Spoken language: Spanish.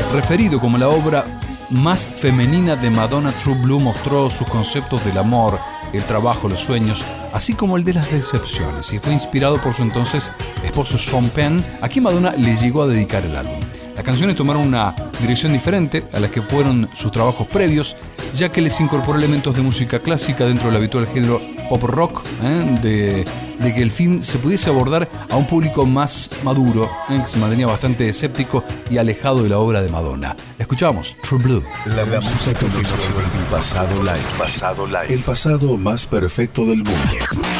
Referido como la obra más femenina de Madonna, True Blue mostró sus conceptos del amor, el trabajo, los sueños, así como el de las decepciones, y fue inspirado por su entonces esposo Sean Penn, a quien Madonna le llegó a dedicar el álbum. Las canciones tomaron una dirección diferente a la que fueron sus trabajos previos, ya que les incorporó elementos de música clásica dentro del habitual género pop rock, de que el fin se pudiese abordar a un público más maduro, que se mantenía bastante escéptico y alejado de la obra de Madonna. Escuchamos True Blue. La música que nos recuerda el pasado live. El pasado más perfecto del mundo.